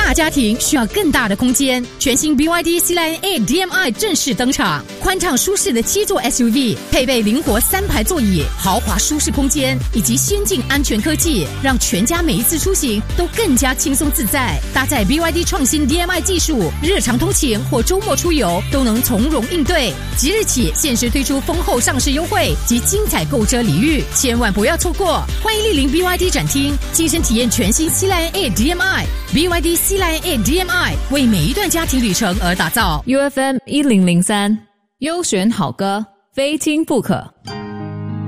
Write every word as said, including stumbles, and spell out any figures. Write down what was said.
大家庭需要更大的空间，全新 B Y D C Line A D M I 正式登场，宽敞舒适的七座 S U V， 配备灵活三排座椅，豪华舒适空间以及先进安全科技，让全家每一次出行都更加轻松自在。搭载 B Y D 创新 D M I 技术，日常通勤或周末出游都能从容应对。即日起限时推出丰厚上市优惠及精彩购车礼遇，千万不要错过！欢迎莅临 B Y D 展厅，亲身体验全新 C Line A D M I。B Y D C Line A D M I 为每一段家庭旅程而打造。 U F M 一零零三，优选好歌，非听不可。